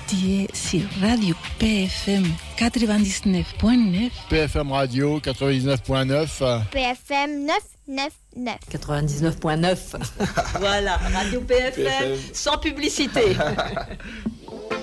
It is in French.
Tu es sur Radio PFM 99.9. PFM Radio 99.9. PFM 999. 99.9. Voilà, Radio PFM, sans publicité.